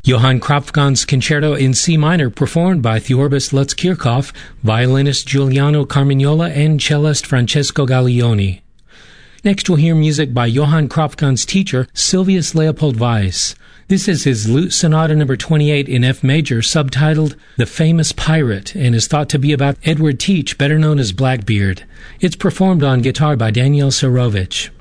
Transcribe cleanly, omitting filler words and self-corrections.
Johann Kropfgon's Concerto in C minor, performed by Theorbis Lutz Kirchhoff, violinist Giuliano Carmignola, and cellist Francesco Gaglioni. Next we'll hear music by Johann Kropfgon's teacher, Silvius Leopold Weiss. This is his Lute Sonata No. 28 in F major, subtitled The Famous Pirate, and is thought to be about Edward Teach, better known as Blackbeard. It's performed on guitar by Daniel Sarovich.